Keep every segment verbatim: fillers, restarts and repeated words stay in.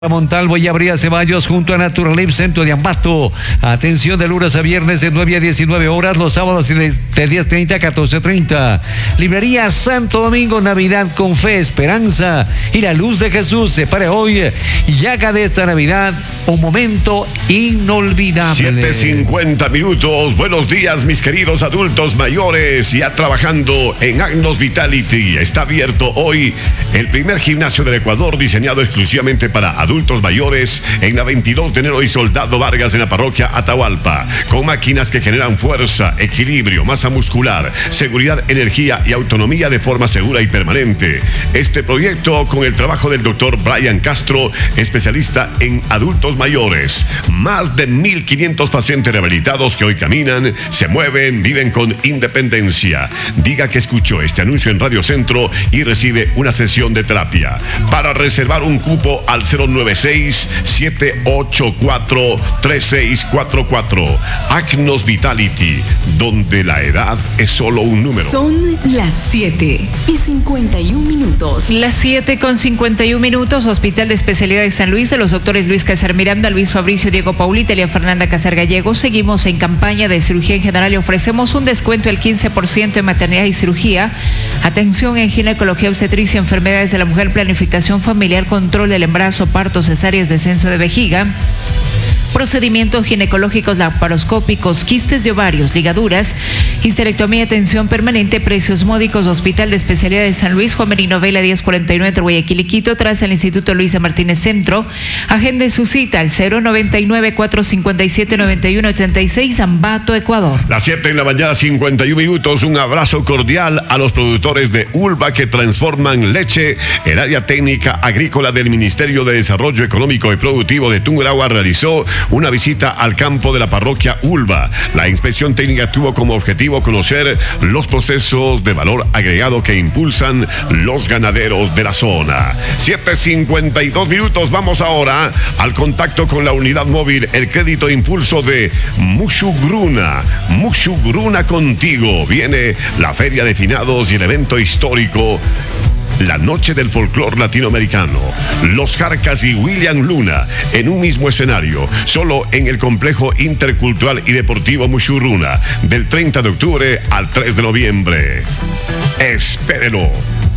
Montalvo y Abría Ceballos junto a Naturalip Centro de Ambato. Atención de lunes a viernes de nueve a diecinueve horas, los sábados de diez treinta a catorce treinta. Librería Santo Domingo, Navidad con fe, esperanza y la luz de Jesús. Se para hoy y haga de esta Navidad un momento inolvidable. siete cincuenta minutos. Buenos días, mis queridos adultos mayores. Ya trabajando en Agnos Vitality. Está abierto hoy el primer gimnasio del Ecuador diseñado exclusivamente para adultos adultos mayores en la veintidós de enero y Soldado Vargas en la parroquia Atahualpa, con máquinas que generan fuerza, equilibrio, masa muscular, seguridad, energía y autonomía de forma segura y permanente. Este proyecto con el trabajo del doctor Brian Castro, especialista en adultos mayores. Más de mil quinientos pacientes rehabilitados que hoy caminan, se mueven, viven con independencia. Diga que escuchó este anuncio en Radio Centro y recibe una sesión de terapia. Para reservar un cupo al cero nueve seis, siete ocho cuatro, tres seis cuatro cuatro. Agnos Vitality, donde la edad es solo un número. Son las siete y cincuenta y un minutos. Las siete con cincuenta y un minutos. Hospital de Especialidades San Luis, de los doctores Luis Casar Miranda, Luis Fabricio, Diego Paulita, Elia Fernanda Casar Gallego. Seguimos en campaña de cirugía en general y ofrecemos un descuento del quince por ciento en maternidad y cirugía. Atención en ginecología, obstetricia, enfermedades de la mujer, planificación familiar, control del embarazo, parto, cesáreas, descenso de vejiga, procedimientos ginecológicos laparoscópicos, quistes de ovarios, ligaduras, histerectomía, atención permanente, precios módicos. Hospital de Especialidades San Luis, Juan Merino Vela diez cuarenta y nueve entre Guayaquil y Quito, tras el Instituto Luisa Martínez Centro. Agende su cita al cero noventa y nueve, cuatrocientos cincuenta y siete, noventa y uno ochenta y seis, Ambato, Ecuador. Las siete en la mañana, cincuenta y un minutos. Un abrazo cordial a los productores de Ulva que transforman leche. El área técnica agrícola del Ministerio de Desarrollo Económico y Productivo de Tungurahua realizó una visita al campo de la parroquia Ulva. La inspección técnica tuvo como objetivo conocer los procesos de valor agregado que impulsan los ganaderos de la zona. siete cincuenta y dos minutos. Vamos ahora al contacto con la unidad móvil, el crédito impulso de Mushugruna. Mushugruna contigo. Viene la feria de finados y el evento histórico, la noche del folclor latinoamericano. Los Jarcas y William Luna en un mismo escenario, solo en el complejo intercultural y deportivo Mushugruna, del treinta de octubre al tres de noviembre. Espérelo.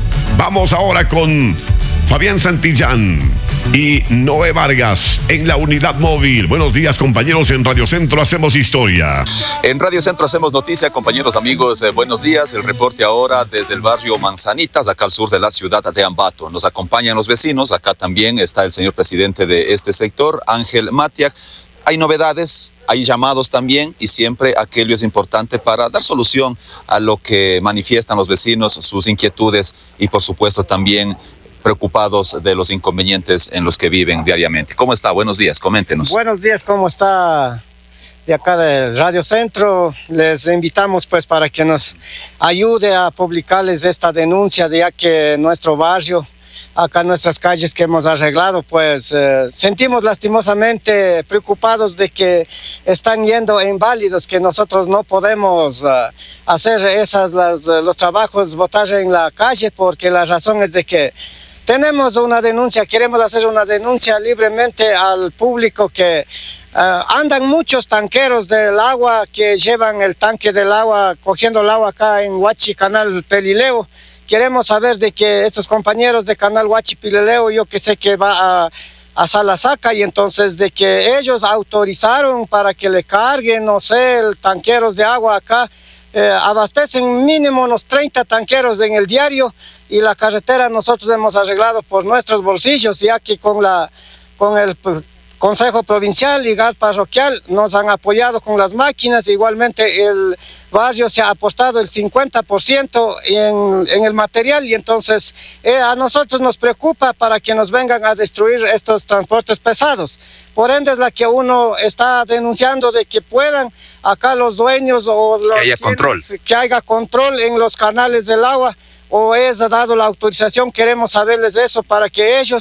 Vamos ahora con Fabián Santillán y Noé Vargas en la unidad móvil. Buenos días, compañeros. En Radio Centro hacemos historia. En Radio Centro hacemos noticia, compañeros, amigos. Eh, buenos días. El reporte ahora desde el barrio Manzanitas, acá al sur de la ciudad de Ambato. Nos acompañan los vecinos. Acá también está el señor presidente de este sector, Ángel Matiac. Hay novedades, hay llamados también, y siempre aquello es importante para dar solución a lo que manifiestan los vecinos, sus inquietudes y, por supuesto, también preocupados de los inconvenientes en los que viven diariamente. ¿Cómo está? Buenos días, coméntenos. Buenos días, ¿cómo está? De acá del Radio Centro, les invitamos pues para que nos ayude a publicarles esta denuncia, de ya que nuestro barrio, acá nuestras calles que hemos arreglado, pues eh, sentimos lastimosamente preocupados de que están yendo inválidos, que nosotros no podemos uh, hacer esas, las, los trabajos, botar en la calle, porque la razón es de que tenemos una denuncia, queremos hacer una denuncia libremente al público que uh, andan muchos tanqueros del agua que llevan el tanque del agua, cogiendo el agua acá en Huachi, Canal Pelileo. Queremos saber de que estos compañeros de Canal Huachi Pelileo, yo que sé que va a, a Salasaca, y entonces de que ellos autorizaron para que le carguen, no sé, el tanqueros de agua acá. Eh, abastecen mínimo unos treinta tanqueros en el diario, y la carretera nosotros hemos arreglado por nuestros bolsillos, ya que con, la, con el Consejo Provincial y Gas Parroquial nos han apoyado con las máquinas. Igualmente el barrio se ha apostado el cincuenta por ciento en, en el material, y entonces eh, a nosotros nos preocupa para que nos vengan a destruir estos transportes pesados. Por ende es la que uno está denunciando, de que puedan acá los dueños o los que haya control, que haya control en los canales del agua, o es dado la autorización. Queremos saberles eso para que ellos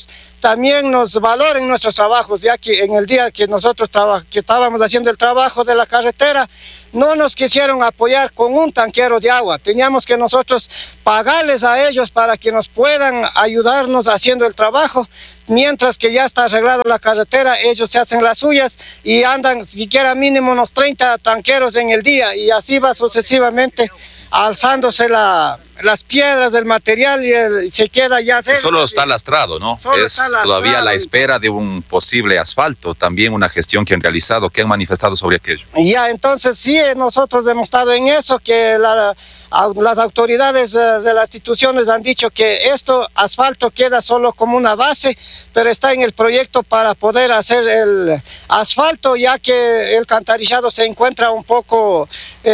también nos valoren nuestros trabajos, ya que en el día que nosotros traba, que estábamos haciendo el trabajo de la carretera, no nos quisieron apoyar con un tanquero de agua. Teníamos que nosotros pagarles a ellos para que nos puedan ayudarnos haciendo el trabajo. Mientras que ya está arreglada la carretera, ellos se hacen las suyas y andan siquiera mínimo unos treinta tanqueros en el día, y así va sucesivamente alzándose la, las piedras del material y, el, y se queda ya... Solo está lastrado, ¿no? Solo es lastrado. Todavía la espera de un posible asfalto, también una gestión que han realizado, que han manifestado sobre aquello. Ya, entonces sí, nosotros hemos estado en eso, que la, las autoridades de las instituciones han dicho que esto, asfalto, queda solo como una base, pero está en el proyecto para poder hacer el asfalto, ya que el alcantarillado se encuentra un poco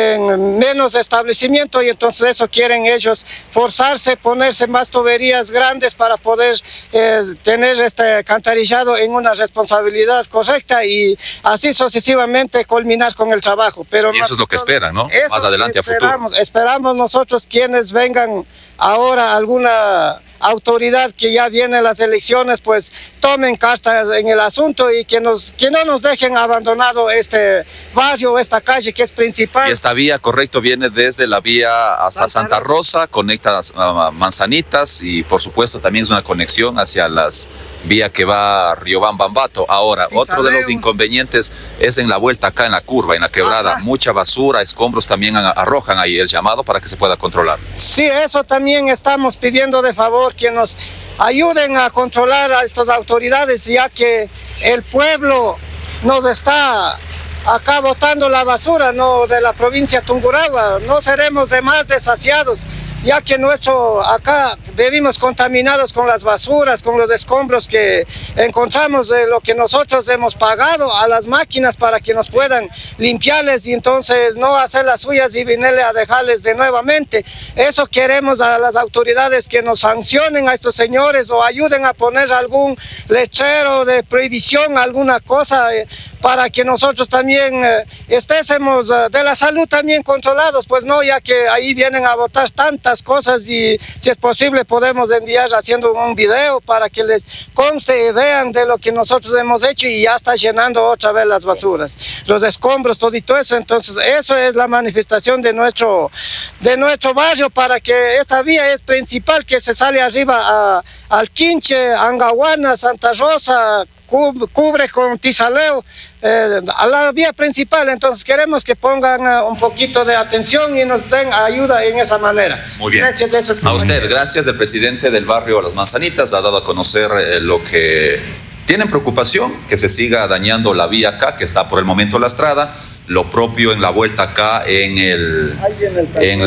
en menos establecimiento, y entonces eso quieren ellos forzarse, ponerse más tuberías grandes para poder eh, tener este alcantarillado en una responsabilidad correcta y así sucesivamente culminar con el trabajo. Pero y eso es lo que esperan, ¿no? Más adelante a futuro. Esperamos nosotros quienes vengan ahora, alguna autoridad que ya viene las elecciones, pues tomen cartas en el asunto y que, nos, que no nos dejen abandonado este barrio, esta calle que es principal. Y esta vía, correcto, viene desde la vía hasta Santa Rosa, conecta a Manzanitas y por supuesto también es una conexión hacia las vía que va a Riobamba Ambato. Ahora, otro de los inconvenientes es en la vuelta acá en la curva, en la quebrada. Ajá. Mucha basura, escombros también arrojan ahí, el llamado para que se pueda controlar. Sí, eso también estamos pidiendo de favor, que nos ayuden a controlar a estas autoridades, ya que el pueblo nos está acá botando la basura, ¿no?, de la provincia de Tungurahua. No seremos de más desasiados, ya que nuestro acá vivimos contaminados con las basuras, con los escombros que encontramos de lo que nosotros hemos pagado a las máquinas para que nos puedan limpiarles, y entonces no hacer las suyas y venirle a dejarles de nuevamente. Eso queremos a las autoridades, que nos sancionen a estos señores o ayuden a poner algún letrero de prohibición, alguna cosa, eh, para que nosotros también eh, estésemos eh, de la salud también controlados, pues no, ya que ahí vienen a botar tantas cosas, y si es posible podemos enviar haciendo un video para que les conste y vean de lo que nosotros hemos hecho, y ya está llenando otra vez las basuras, los escombros, todito eso. Entonces eso es la manifestación de nuestro, de nuestro barrio, para que esta vía es principal, que se sale arriba a, al Quinche, Angahuana, Santa Rosa, cubre con Tizaleo, eh, a la vía principal. Entonces queremos que pongan uh, un poquito de atención y nos den ayuda en esa manera. Muy bien. Gracias a, esos a usted, gracias. El presidente del barrio Las Manzanitas ha dado a conocer eh, lo que tienen preocupación, que se siga dañando la vía acá, que está por el momento lastrada. Lo propio en la vuelta acá, en, el, en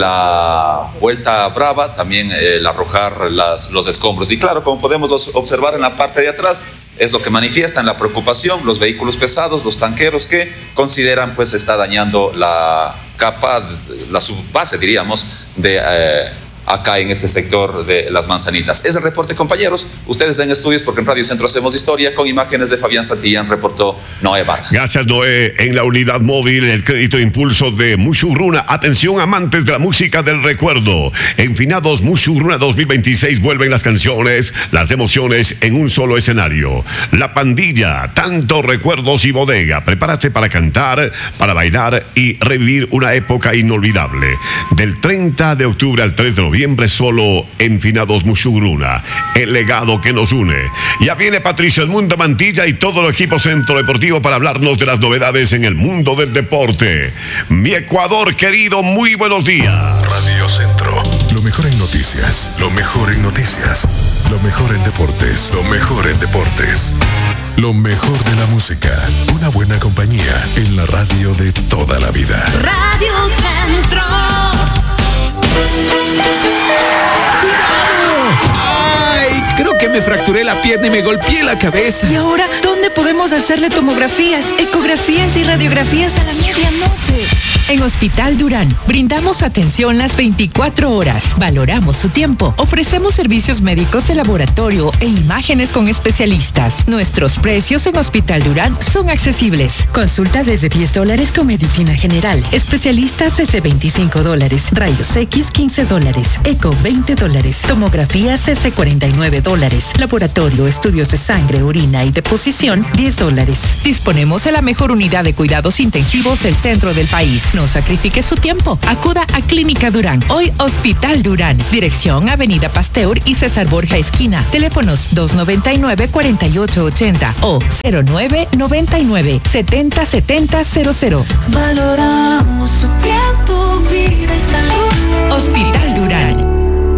la vuelta brava, también el arrojar las, los escombros. Y claro, como podemos observar en la parte de atrás, es lo que manifiestan la preocupación, los vehículos pesados, los tanqueros, que consideran pues está dañando la capa, la subbase, diríamos, de... Eh, acá en este sector de Las Manzanitas. Es el reporte, compañeros. Ustedes en estudios, porque en Radio Centro hacemos historia, con imágenes de Fabián Santillán, reportó Noé Vargas. Gracias, Noé. En la unidad móvil, el crédito impulso de Mushuruna. Atención, amantes de la música del recuerdo. En Finados Mushuruna dos mil veintiséis vuelven las canciones, las emociones en un solo escenario. La Pandilla, tantos recuerdos y bodega. Prepárate para cantar, para bailar y revivir una época inolvidable. Del treinta de octubre al tres de noviembre, solo en Finados Mushuruna, el legado que nos une. Ya viene Patricio Edmundo Mantilla y todo el equipo Centro Deportivo para hablarnos de las novedades en el mundo del deporte. Mi Ecuador querido, muy buenos días. Radio Centro, lo mejor en noticias, lo mejor en noticias, lo mejor en deportes, lo mejor en deportes, lo mejor de la música, una buena compañía en la radio de toda la vida. Radio Centro. ¡Ay! Creo que me fracturé la pierna y me golpeé la cabeza. ¿Y ahora dónde podemos hacerle tomografías, ecografías y radiografías a la medianoche? En Hospital Durán, brindamos atención las veinticuatro horas. Valoramos su tiempo. Ofrecemos servicios médicos de laboratorio e imágenes con especialistas. Nuestros precios en Hospital Durán son accesibles. Consulta desde diez dólares con medicina general. Especialistas desde veinticinco dólares. Rayos X quince dólares. Eco veinte dólares. Tomografías desde cuarenta y nueve dólares. Laboratorio, estudios de sangre, orina y deposición diez dólares. Disponemos de la mejor unidad de cuidados intensivos del centro del país. No sacrifique su tiempo. Acuda a Clínica Durán. Hoy Hospital Durán. Dirección Avenida Pasteur y César Borja Esquina. Teléfonos dos noventa y nueve, cuarenta y ocho ochenta o cero nueve noventa y nueve, setenta setenta cero cero. Valoramos tu tiempo, vida y salud. Hospital Durán.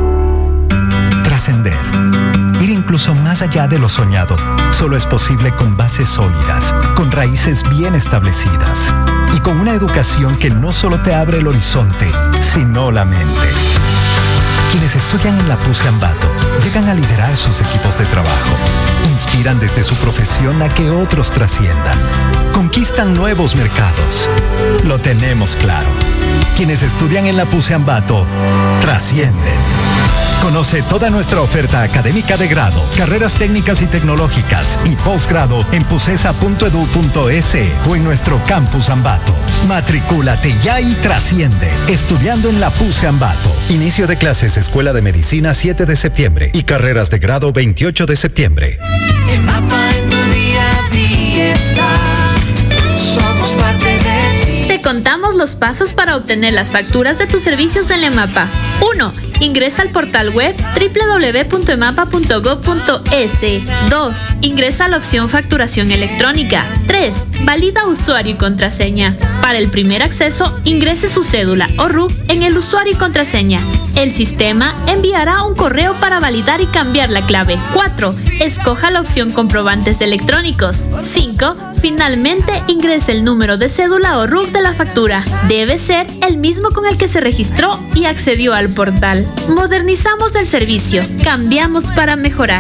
Trascender. Ir incluso más allá de lo soñado solo es posible con bases sólidas, con raíces bien establecidas y con una educación que no solo te abre el horizonte, sino la mente. Quienes estudian en la P U C Ambato llegan a liderar sus equipos de trabajo, inspiran desde su profesión a que otros trasciendan, conquistan nuevos mercados. Lo tenemos claro. Quienes estudian en la P U C Ambato trascienden. Conoce toda nuestra oferta académica de grado, carreras técnicas y tecnológicas y posgrado en pusesa punto edu punto es o en nuestro campus Ambato. Matricúlate ya y trasciende, estudiando en la P U C Ambato. Inicio de clases Escuela de Medicina siete de septiembre y carreras de grado veintiocho de septiembre. El mapa en tu día a día está. Somos parte de ti. Te contamos los pasos para obtener las facturas de tus servicios en EMAPA. uno. Ingresa al portal web doble u doble u doble u punto emapa punto gob punto es. dos. Ingresa a la opción facturación electrónica. tres. Valida usuario y contraseña. Para el primer acceso, ingrese su cédula o R U C en el usuario y contraseña. El sistema enviará un correo para validar y cambiar la clave. cuatro. Escoja la opción comprobantes electrónicos. cinco. Finalmente, ingrese el número de cédula o R U C de la factura. Debe ser el mismo con el que se registró y accedió al portal. Modernizamos el servicio, cambiamos para mejorar.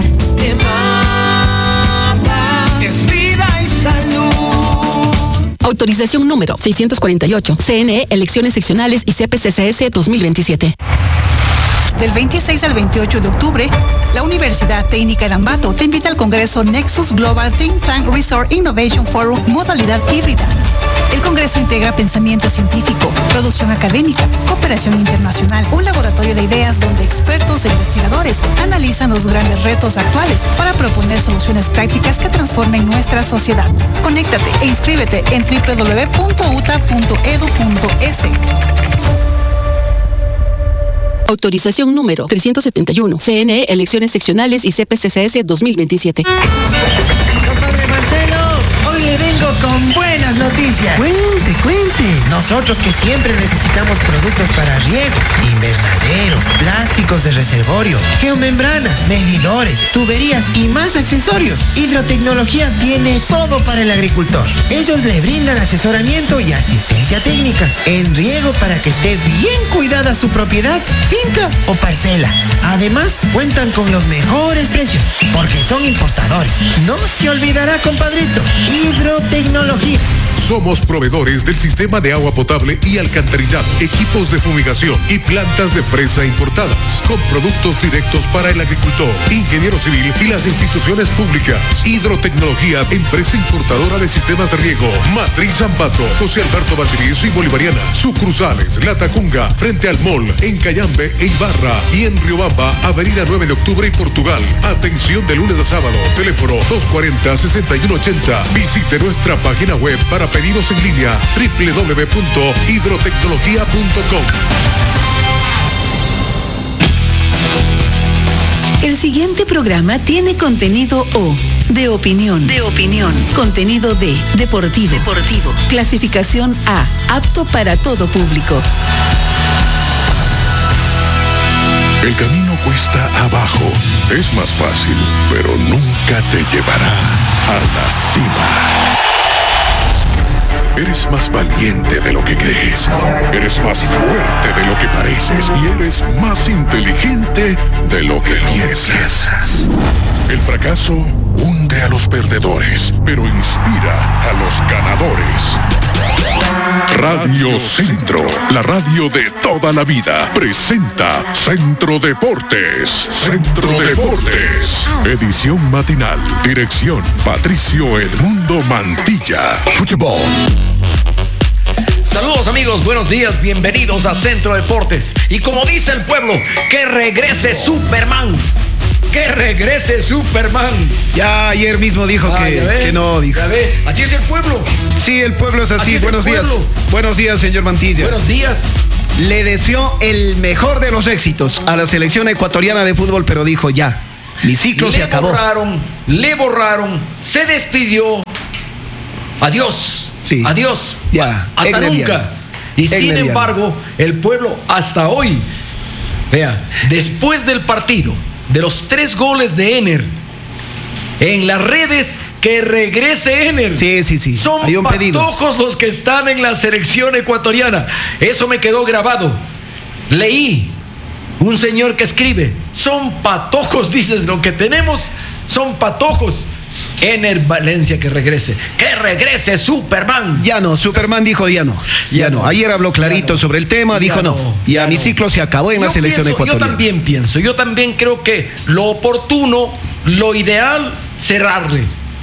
Es vida y salud. Autorización número seiscientos cuarenta y ocho. C N E, Elecciones Seccionales y C P C C S dos mil veintisiete. Del veintiséis al veintiocho de octubre, la Universidad Técnica de Ambato te invita al Congreso Nexus Global Think Tank Resort Innovation Forum modalidad híbrida. El Congreso integra pensamiento científico, producción académica, cooperación internacional, un laboratorio de ideas donde expertos e investigadores analizan los grandes retos actuales para proponer soluciones prácticas que transformen nuestra sociedad. Conéctate e inscríbete en doble u doble u doble u punto u t a punto edu punto es. Autorización número trescientos setenta y uno. C N E, Elecciones Seccionales y C P C C S dos mil veintisiete. Compadre Marcelo, hoy le vengo con buenas noticias. Cuente, cuente. Nosotros que siempre necesitamos productos para riego, invernaderos, plásticos de reservorio, geomembranas, medidores, tuberías y más accesorios. Hidrotecnología tiene todo para el agricultor. Ellos le brindan asesoramiento y asistencia técnica en riego para que esté bien cuidada su propiedad, finca o parcela. Además, cuentan con los mejores precios porque son importadores. No se olvidará, compadrito, hidrotecnología. Somos proveedores del sistema de agua potable y alcantarillado, equipos de fumigación y plantas de fresa importadas, con productos directos para el agricultor, ingeniero civil y las instituciones públicas. Hidrotecnología, empresa importadora de sistemas de riego. Matriz Ambato, José Alberto Valdivieso y Bolivariana. Sucursales, La Tacunga, frente al Mall, en Cayambe e Ibarra. Y en Riobamba, Avenida nueve de octubre y Portugal. Atención de lunes a sábado. Teléfono dos cuarenta, sesenta y uno ochenta. Visite nuestra página web para pedidos en línea doble u doble u doble u punto hidrotecnología punto com. El siguiente programa tiene contenido O, de opinión, de opinión, contenido D, deportivo, deportivo, clasificación A, apto para todo público. El camino cuesta abajo. Es más fácil, pero nunca te llevará a la cima. Eres más valiente de lo que crees. Eres más fuerte de lo que pareces. Y eres más inteligente de lo que piensas. El fracaso hunde a los perdedores, pero inspira a los ganadores. Radio Centro, la radio de toda la vida, presenta Centro Deportes. Centro Deportes. Edición matinal. Dirección Patricio Edmundo Mantilla. Fútbol. Saludos amigos, buenos días, bienvenidos a Centro Deportes. Y como dice el pueblo, que regrese Superman. Que regrese Superman. Ya ayer mismo dijo ah, que, que no, dijo. Así es el pueblo. Sí, el pueblo es así. así es buenos días. Buenos días, señor Mantilla. Buenos días. Le deseó el mejor de los éxitos a la selección ecuatoriana de fútbol, pero dijo ya, mi ciclo le se acabó. Le borraron, le borraron, se despidió. Adiós. Sí. Adiós. Ya. Hasta nunca. Y sin embargo, el pueblo hasta hoy, vea, después del partido, de los tres goles de Ener, en las redes, que regrese Ener. Sí, sí, sí. Son Hay un patojos pedido. los que están en la selección ecuatoriana. Eso me quedó grabado. Leí un señor que escribe, son patojos, dices, lo que tenemos son patojos. Ener Valencia que regrese, que regrese Superman. Ya no, Superman dijo ya no, ya, ya no. no. Ayer habló clarito no. sobre el tema, dijo no, no. Ya, ya mi no. ciclo se acabó en yo la selección pienso, ecuatoriana. Yo también pienso, yo también creo que lo oportuno, lo ideal, cerrarle.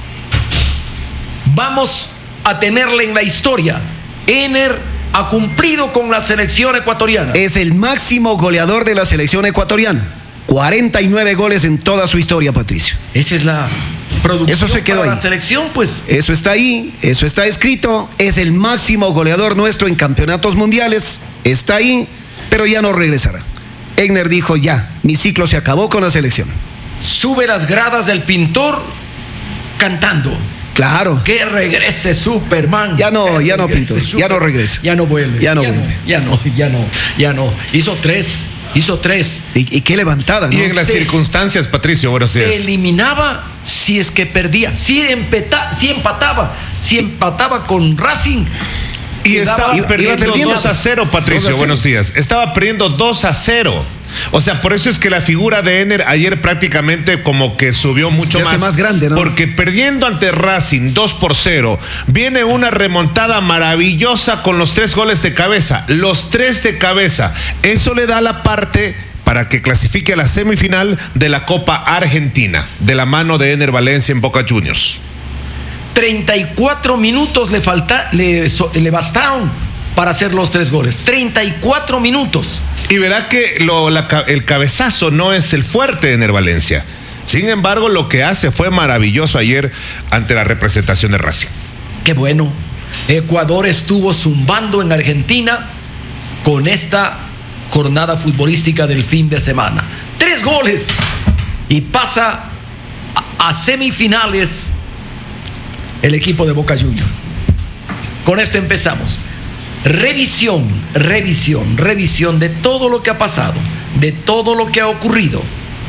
Vamos a tenerle en la historia. Ener ha cumplido con la selección ecuatoriana. Es el máximo goleador de la selección ecuatoriana. cuarenta y nueve goles en toda su historia, Patricio. Esa es la producción eso se quedó para ahí. La selección, pues. Eso está ahí, eso está escrito. Es el máximo goleador nuestro en campeonatos mundiales. Está ahí, pero ya no regresará. Ener dijo ya, mi ciclo se acabó con la selección. Sube las gradas del Pintor cantando. Claro. Que regrese Superman. Ya no, ya no, Pintor. Ya no regresa. Ya no vuelve. Ya no ya vuelve. No, ya no, ya no, ya no. Hizo tres. Hizo tres. Y, y qué levantada, ¿no? Y en las se, circunstancias, Patricio, buenos días. Se eliminaba si es que perdía. Si, empeta, si empataba. Si empataba con Racing. Y estaba iba, perdiendo iba dos a cero, Patricio, dos a cero. Buenos días. Estaba perdiendo dos a cero. O sea, por eso es que la figura de Ener ayer prácticamente como que subió mucho se más. Hace más grande, ¿no? Porque perdiendo ante Racing dos por cero, viene una remontada maravillosa con los tres goles de cabeza. Los tres de cabeza. Eso le da la parte para que clasifique a la semifinal de la Copa Argentina, de la mano de Ener Valencia en Boca Juniors. treinta y cuatro minutos le, falta, le, le bastaron para hacer los tres goles. treinta y cuatro minutos. Y verá que lo, la, el cabezazo no es el fuerte de Ener Valencia. Sin embargo, lo que hace fue maravilloso ayer ante la representación de Racing. Qué bueno. Ecuador estuvo zumbando en Argentina con esta jornada futbolística del fin de semana. Tres goles. Y pasa a, a semifinales el equipo de Boca Juniors. Con esto empezamos. Revisión, revisión, revisión de todo lo que ha pasado, de todo lo que ha ocurrido.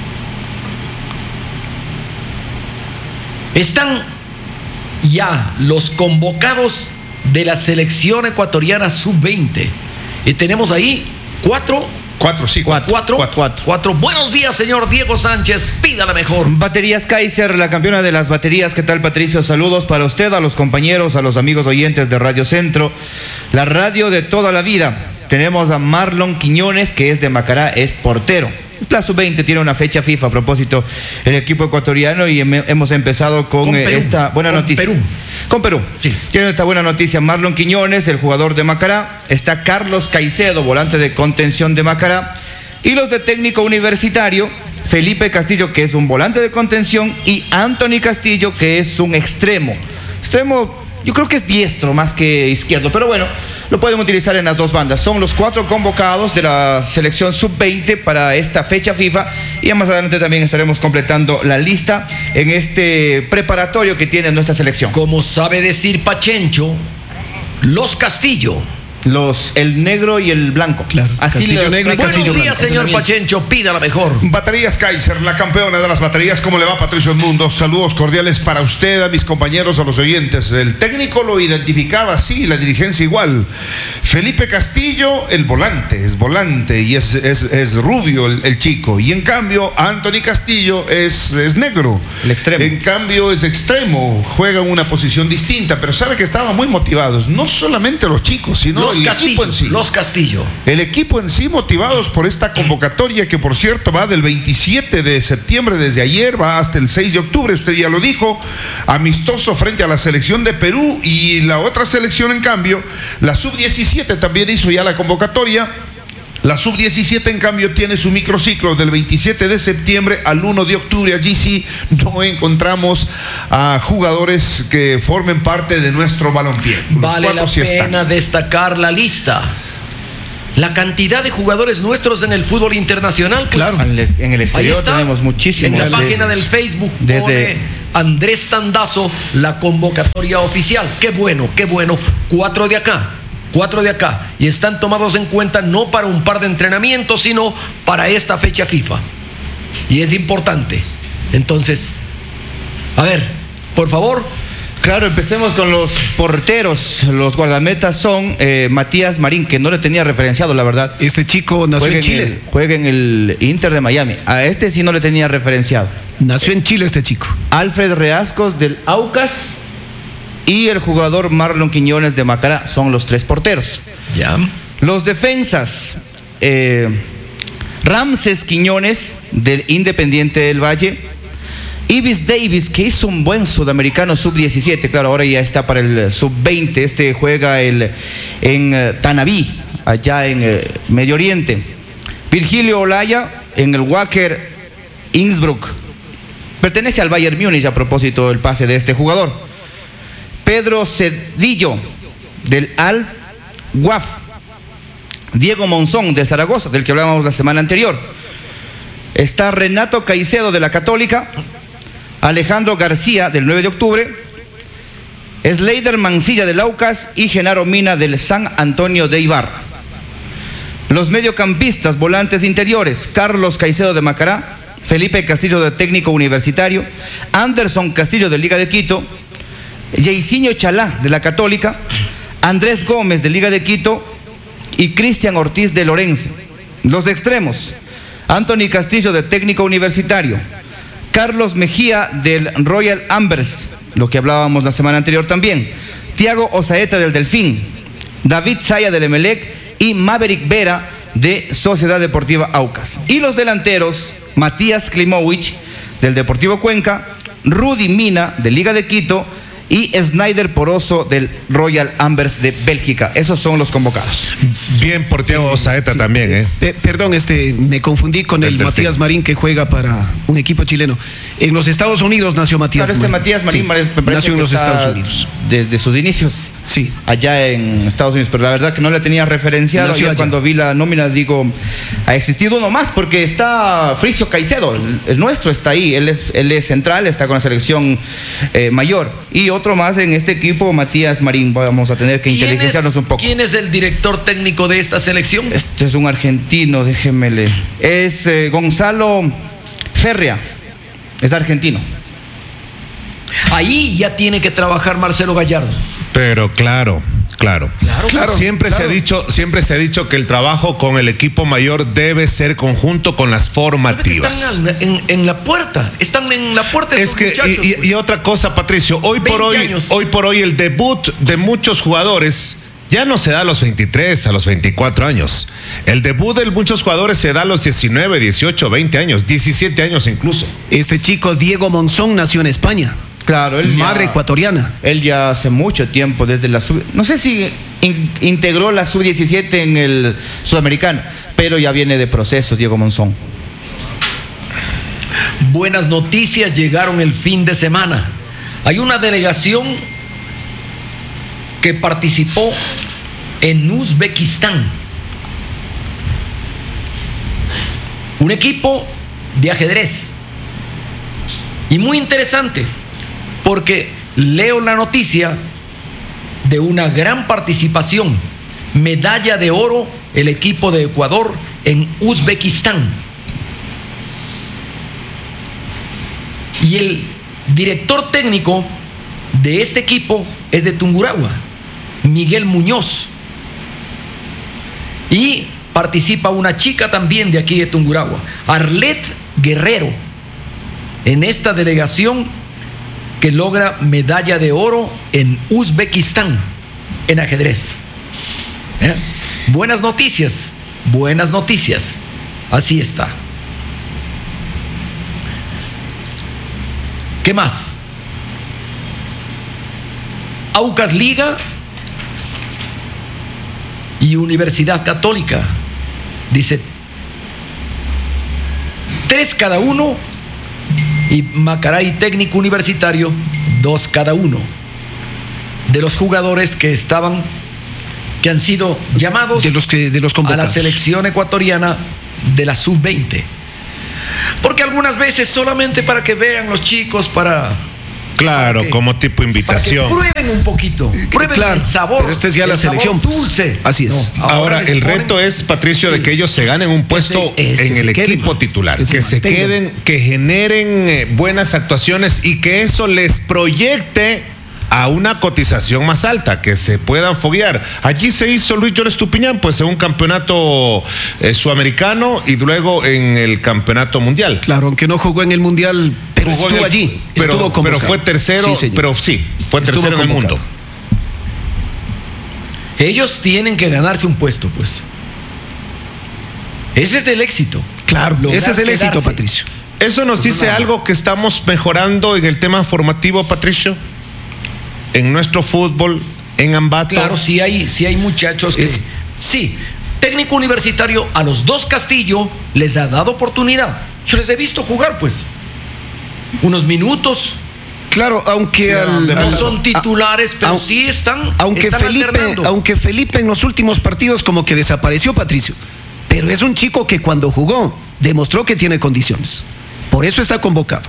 Están ya los convocados de la selección ecuatoriana sub veinte. Y tenemos ahí cuatro. Cuatro, sí, cuatro. Cuatro, cuatro, cuatro. cuatro. Buenos días, señor Diego Sánchez. Pídala mejor. Baterías Kaiser, la campeona de las baterías. ¿Qué tal, Patricio? Saludos para usted, a los compañeros, a los amigos oyentes de Radio Centro, la radio de toda la vida. Tenemos a Marlon Quiñones, que es de Macará, es portero. La sub veinte tiene una fecha FIFA a propósito el equipo ecuatoriano y hemos empezado con, con eh, esta buena con noticia. Perú. Con Perú. Sí. Tiene esta buena noticia. Marlon Quiñones, el jugador de Macará. Está Carlos Caicedo, volante de contención de Macará. Y los de técnico universitario, Felipe Castillo, que es un volante de contención, y Anthony Castillo, que es un extremo. Extremo, yo creo que es diestro más que izquierdo, pero bueno, lo pueden utilizar en las dos bandas. Son los cuatro convocados de la selección sub veinte para esta fecha FIFA, y más adelante también estaremos completando la lista en este preparatorio que tiene nuestra selección. Como sabe decir Pachencho, los Castillo, Los, el negro y el blanco. Claro. Así Castillo le, negro y Castillo Buenos días, blanco. señor Pachencho. Pida la mejor. Baterías Kaiser, la campeona de las baterías. ¿Cómo le va, Patricio El Mundo? Saludos cordiales para usted, a mis compañeros, a los oyentes. El técnico lo identificaba así, la dirigencia igual. Felipe Castillo, el volante, es volante y es, es, es rubio el, el chico. Y en cambio, Anthony Castillo es, es negro. El extremo. En cambio, es extremo. Juega en una posición distinta, pero sabe que estaban muy motivados. No solamente los chicos, sino Los el Castillo, equipo en sí. Los Castillo. El equipo en sí motivados por esta convocatoria que, por cierto, va del veintisiete de septiembre, desde ayer, va hasta el seis de octubre, usted ya lo dijo, amistoso frente a la selección de Perú, y la otra selección, en cambio, la sub diecisiete también hizo ya la convocatoria. La sub diecisiete, en cambio, tiene su microciclo del veintisiete de septiembre al uno de octubre. Allí sí no encontramos a jugadores que formen parte de nuestro balompié. Los Vale cuatro la sí están. pena destacar la lista. La cantidad de jugadores nuestros en el fútbol internacional. Pues, Claro. En el, en el exterior ahí está. tenemos muchísimos. En la De- página del Facebook desde- pone Andrés Tandazo la convocatoria oficial. Qué bueno, qué bueno. Cuatro de acá, cuatro de acá. Y están tomados en cuenta no para un par de entrenamientos, sino para esta fecha FIFA. Y es importante. Entonces, a ver, por favor. Claro, empecemos con los porteros. Los guardametas son eh, Matías Marín, que no le tenía referenciado, la verdad. Este chico nació Juega en Chile. el- juega en el Inter de Miami. A este sí no le tenía referenciado. Nació en Chile este chico. Alfred Reascos del Aucas y el jugador Marlon Quiñones de Macará son los tres porteros. Ya. Los defensas, eh, Ramses Quiñones del Independiente del Valle, Ibis Davis, que hizo un buen sudamericano sub diecisiete, claro, ahora ya está para el sub veinte, este juega el, en eh, Tanabí, allá en eh, Medio Oriente. Virgilio Olaya en el Wacker Innsbruck, pertenece al Bayern Múnich a propósito del pase de este jugador. Pedro Cedillo del Al Waf, Diego Monzón de Zaragoza, del que hablábamos la semana anterior. Está Renato Caicedo de la Católica, Alejandro García del nueve de octubre, Sleider Mancilla del Aucas y Genaro Mina del San Antonio de Ibarra. Los mediocampistas, volantes interiores, Carlos Caicedo de Macará, Felipe Castillo de Técnico Universitario, Anderson Castillo de Liga de Quito, Jairzinho Chalá de la Católica, Andrés Gómez de Liga de Quito y Cristian Ortiz de Lorense. Los extremos, Anthony Castillo de Técnico Universitario, Carlos Mejía del Royal Ambers, lo que hablábamos la semana anterior también, Tiago Osaeta del Delfín, David Saya del Emelec y Maverick Vera de Sociedad Deportiva Aucas. Y los delanteros, Matías Klimovic del Deportivo Cuenca, Rudy Mina de Liga de Quito y Snyder Poroso del Royal Ambers de Bélgica. Esos son los convocados. Bien por Tiago Saeta sí, también, ¿eh? Pe perdón, este, me confundí con el, el Matías Marín, que juega para un equipo chileno. En los Estados Unidos nació Matías Marín. Claro, este Matías Marín, sí, me parece nació en los Estados Unidos. Desde sus inicios. Sí. Allá en Estados Unidos, pero la verdad que no la tenía referenciado. Ayer cuando vi la nómina digo, ha existido uno más, porque está Fricio Caicedo, el, el nuestro está ahí, él es, él es central, está con la selección eh, mayor. Y otro más en este equipo, Matías Marín. Vamos a tener que inteligenciarnos un poco. ¿Quién es el director técnico de esta selección? Este es un argentino, déjemele. Es eh, Gonzalo Ferria, es argentino. Ahí ya tiene que trabajar Marcelo Gallardo. Pero claro, claro. Claro, claro siempre claro. se ha dicho, siempre se ha dicho que el trabajo con el equipo mayor debe ser conjunto con las formativas. Están en, en, en la puerta, están en la puerta. Es que muchachos, y, pues. y otra cosa, Patricio, hoy por hoy, años. hoy por hoy el debut de muchos jugadores ya no se da a los veintitrés, a los veinticuatro años. El debut de muchos jugadores se da a los diecinueve, dieciocho, veinte años, diecisiete años incluso. Este chico Diego Monzón nació en España. Claro, él madre ya, ecuatoriana. Él ya hace mucho tiempo, desde la sub... No sé si in, integró la sub diecisiete en el sudamericano, pero ya viene de proceso Diego Monzón. Buenas noticias llegaron el fin de semana. Hay una delegación que participó en Uzbekistán. Un equipo de ajedrez. Y muy interesante, porque leo la noticia de una gran participación medalla de oro el equipo de Ecuador en Uzbekistán. Y el director técnico de este equipo es de Tungurahua, Miguel Muñoz. Y participa una chica también de aquí de Tungurahua, Arlet Guerrero, en esta delegación que logra medalla de oro en Uzbekistán, en ajedrez. ¿Eh? Buenas noticias, buenas noticias. Así está. ¿Qué más? Aucas Liga y Universidad Católica. Dice tres cada uno, y Macará y Técnico Universitario dos cada uno, de los jugadores que estaban, que han sido llamados de los que, de los a la selección ecuatoriana de la sub veinte. Porque algunas veces solamente para que vean los chicos, para... Claro, para que, como tipo invitación. Para que prueben un poquito, prueben claro, el sabor. Pero esta es ya la selección. Dulce. Así es. No, ahora, ahora el ponen... reto es, Patricio, sí, de que ellos se ganen un puesto es que en se el queden, equipo titular. Que, que se, se se queden, que generen eh, buenas actuaciones y que eso les proyecte a una cotización más alta, que se puedan foguear. Allí se hizo Luis Llores Tupiñán, pues en un campeonato eh, sudamericano y luego en el campeonato mundial. Claro, aunque no jugó en el mundial, pero jugó estuvo el, allí. Pero, estuvo pero fue tercero, sí, pero sí, fue estuvo tercero convocado en el mundo. Ellos tienen que ganarse un puesto, pues. Ese es el éxito. Claro, ese es el éxito, quedarse. Patricio. Eso nos dice una... algo que estamos mejorando en el tema formativo, Patricio. En nuestro fútbol, en Ambato. Claro, sí hay, sí hay muchachos que... Es, sí, Técnico Universitario a los dos Castillo les ha dado oportunidad. Yo les he visto jugar, pues. Unos minutos. Claro, aunque... Sí, al, no al, son titulares, pero a, sí están, aunque están Felipe, alternando. Aunque Felipe en los últimos partidos como que desapareció, Patricio. Pero es un chico que cuando jugó demostró que tiene condiciones. Por eso está convocado.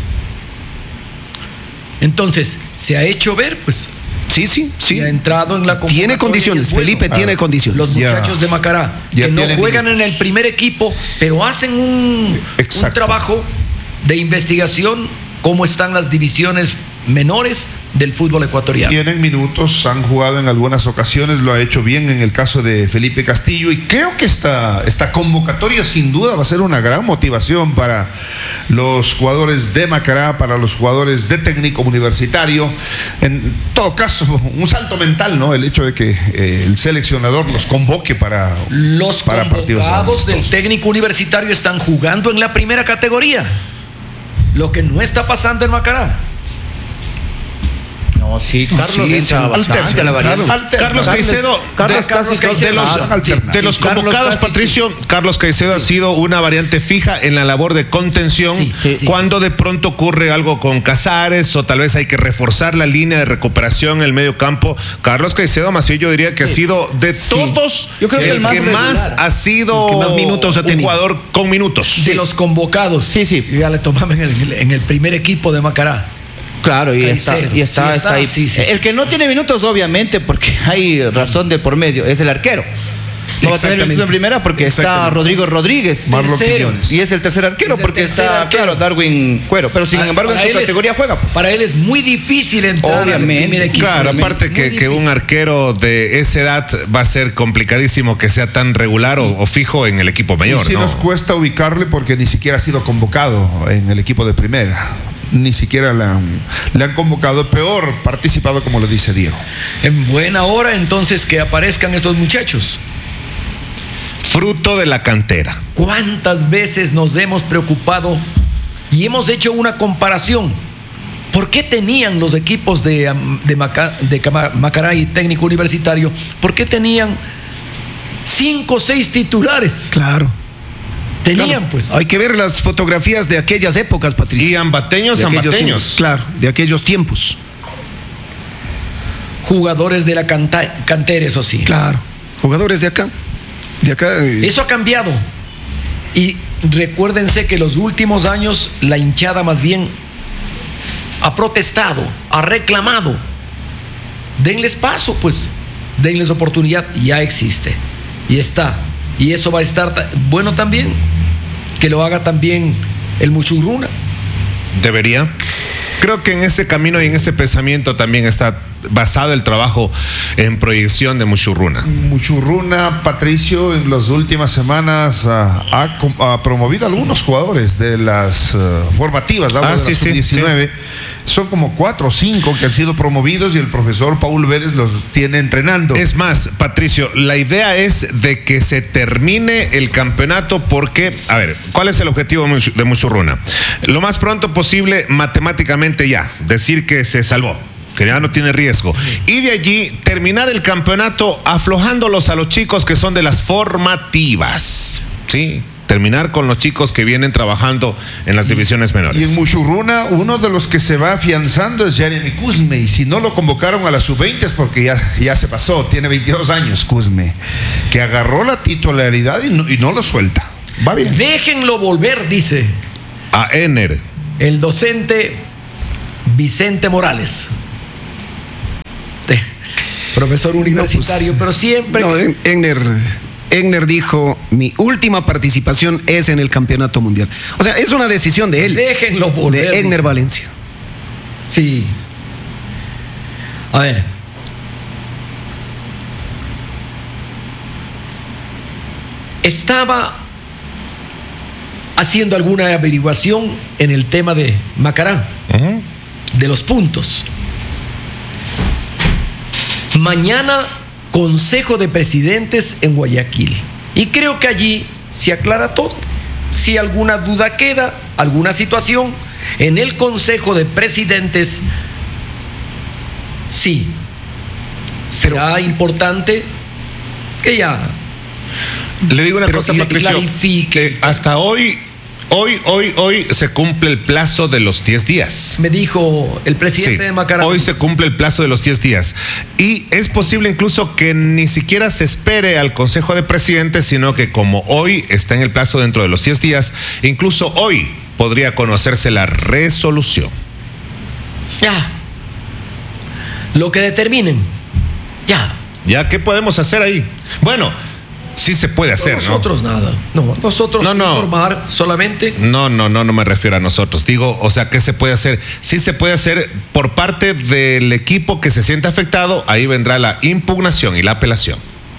Entonces, se ha hecho ver, pues. Sí, sí, sí. Ha entrado en la convocatoria. Tiene condiciones, bueno. Felipe ah, tiene condiciones. Los muchachos ya, de Macará, que no juegan minutos. En el primer equipo, pero hacen un, un trabajo de investigación, cómo están las divisiones menores del fútbol ecuatoriano. Tienen minutos, han jugado en algunas ocasiones, lo ha hecho bien en el caso de Felipe Castillo, y creo que esta, esta convocatoria sin duda va a ser una gran motivación para los jugadores de Macará, para los jugadores de Técnico Universitario. En todo caso, un salto mental, ¿no? El hecho de que eh, el seleccionador los convoque para los para convocados del Técnico Universitario están jugando en la primera categoría, lo que no está pasando en Macará. No, sí, Carlos sí, entra bastante a la variante. Carlos Caicedo, Carlos, de, Carlos Caicedo, de los, ah, sí, de los sí, convocados, Carlos Patricio, sí. Carlos Caicedo sí. ha sido una variante fija en la labor de contención sí, sí, cuando sí, sí. de pronto ocurre algo con Casares o tal vez hay que reforzar la línea de recuperación en el medio campo. Carlos Caicedo, más bien yo diría que sí. ha sido de sí. todos yo creo que el, el que más regular. ha sido que más minutos ha un jugador con minutos. De sí. los convocados. Sí, sí. Ya le tomamos en el, en el primer equipo de Macará. Claro, y está, y está, sí, está, está ahí. Sí, sí, el que no tiene minutos, obviamente, porque hay razón de por medio, es el arquero. No va a tener minutos en primera porque está Rodrigo Rodríguez. Marlon Quiñones. Y es el tercer arquero el porque tercer está, arquero. claro, Darwin Cuero. Pero sin ah, embargo, en su categoría es, juega. Pues. Para él es muy difícil entrar obviamente, al primer equipo. Claro, aparte que, que un arquero de esa edad va a ser complicadísimo que sea tan regular o, o fijo en el equipo mayor. Y sí, ¿no? nos cuesta ubicarle porque ni siquiera ha sido convocado en el equipo de primera. Ni siquiera le han, le han convocado, peor participado, como lo dice Diego. En buena hora entonces que aparezcan estos muchachos. Fruto de la cantera. ¿Cuántas veces nos hemos preocupado y hemos hecho una comparación? ¿Por qué tenían los equipos de, de, Maca, de Macará y Técnico Universitario? ¿Por qué tenían cinco o seis titulares? Claro. Tenían, claro, pues. Hay que ver las fotografías de aquellas épocas, Patricio. Y ambateños, de ambateños. Claro, de aquellos tiempos. Jugadores de la canta, cantera, eso sí. Claro, jugadores de acá. De acá. Eh. Eso ha cambiado. Y recuérdense que los últimos años la hinchada más bien ha protestado, ha reclamado. Denles paso, pues. denles oportunidad, ya existe y está. Y eso va a estar bueno también, que lo haga también el Muchurruna. Debería. Creo que en ese camino y en ese pensamiento también está basado el trabajo en proyección de Muchurruna. Muchurruna, Patricio, en las últimas semanas uh, ha, ha promovido a algunos jugadores de las uh, formativas, hablo ah, de sí, la sub diecinueve. Sí, sí. Son como cuatro o cinco que han sido promovidos y el profesor Paul Vélez los tiene entrenando. Es más, Patricio, la idea es de que se termine el campeonato porque, a ver, ¿cuál es el objetivo de Muchurruna? Lo más pronto posible, matemáticamente ya, decir que se salvó, que ya no tiene riesgo. Y de allí terminar el campeonato aflojándolos a los chicos que son de las formativas. ¿Sí? Terminar con los chicos que vienen trabajando en las divisiones menores. Y en Muchurruna, uno de los que se va afianzando es Jeremy Cusme. Y si no lo convocaron a la sub veinte es porque ya, ya se pasó. Tiene veintidós años Cusme, que agarró la titularidad y no, y no lo suelta. Va bien. Déjenlo volver, dice a Ener, el docente Vicente Morales, profesor universitario, no, pues, pero siempre. No, Ener. Egner dijo, mi última participación es en el campeonato mundial. O sea, es una decisión de él. Déjenlo volver. De Egner Valencia. Sí. A ver. Estaba haciendo alguna averiguación en el tema de Macará, uh-huh. de los puntos. Mañana Consejo de Presidentes en Guayaquil. Y creo que allí se aclara todo. Si alguna duda queda, alguna situación, en el Consejo de Presidentes, sí. Será Pero, importante que ya. Le digo una cosa, Patricio. Eh, hasta hoy. Hoy, hoy, hoy se cumple el plazo de los diez días. Me dijo el presidente sí, de Macará. Hoy se cumple el plazo de los diez días. Y es posible incluso que ni siquiera se espere al Consejo de Presidentes, sino que como hoy está en el plazo dentro de los diez días, incluso hoy podría conocerse la resolución. Ya. Lo que determinen. Ya. Ya, ¿qué podemos hacer ahí? Bueno, sí se puede hacer, nosotros, ¿no? Nosotros nada. No, nosotros no, no. informar solamente. No, no, no, no me refiero a nosotros. Digo, o sea, ¿qué se puede hacer? Sí se puede hacer por parte del equipo que se siente afectado. Ahí vendrá la impugnación y la apelación.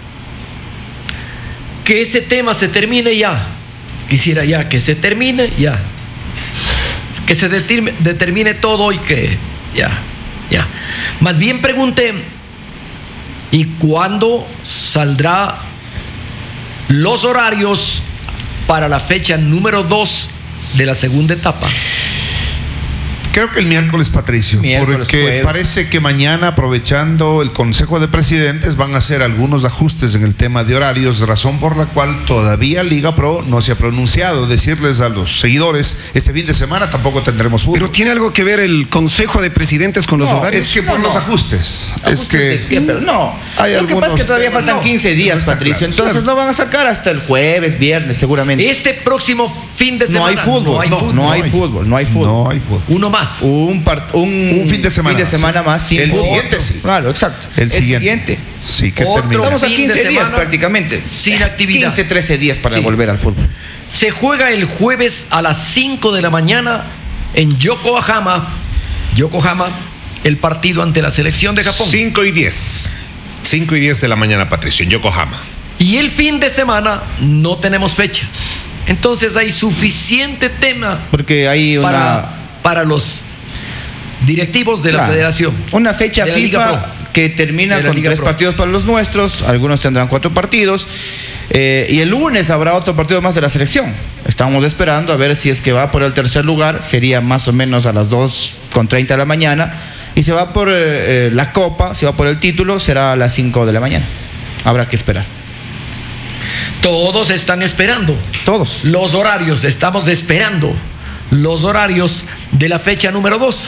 Que ese tema se termine ya. Quisiera ya que se termine ya. Que se determine, determine todo y que ya, ya. Más bien pregunté, ¿y cuándo saldrá los horarios para la fecha número dos de la segunda etapa? Creo que el miércoles, Patricio, miércoles, porque jueves. Parece que mañana, aprovechando el Consejo de Presidentes, van a hacer algunos ajustes en el tema de horarios, razón por la cual todavía Liga Pro no se ha pronunciado. Decirles a los seguidores, este fin de semana tampoco tendremos fútbol. Pero ¿tiene algo que ver el Consejo de Presidentes con los no, horarios? Es que por no, los no. ajustes. ¿Ajustes es que de qué? Pero no, hay lo que pasa es que todavía faltan no, quince días, no Patricio, claro, entonces claro. no van a sacar hasta el jueves, viernes, seguramente. Este próximo fin de semana no hay fútbol, no hay, no, fútbol. No hay fútbol, no hay fútbol. No hay fútbol. Uno más. Un, part, un, un fin de semana, fin de semana sí. más. Sin el fútbol. siguiente sí. Claro, exacto. El, el siguiente. siguiente. Sí, que Otro termina. Estamos a quince días prácticamente. Sin actividad. quince, trece días para sí. volver al fútbol. Se juega el jueves a las cinco de la mañana en Yokohama. Yokohama, el partido ante la selección de Japón. cinco y diez. cinco y diez de la mañana, Patricio, en Yokohama. Y el fin de semana no tenemos fecha. Entonces hay suficiente tema porque hay una... para, para los directivos de claro. la federación. Una fecha FIFA que termina con Liga tres Pro. Partidos para los nuestros, algunos tendrán cuatro partidos, eh, y el lunes habrá otro partido más de la selección. Estamos esperando a ver si es que va por el tercer lugar, sería más o menos a las dos con treinta de la mañana, y se va por eh, la Copa, si va por el título, será a las cinco de la mañana. Habrá que esperar. Todos están esperando. Todos. Los horarios, estamos esperando los horarios de la fecha número dos.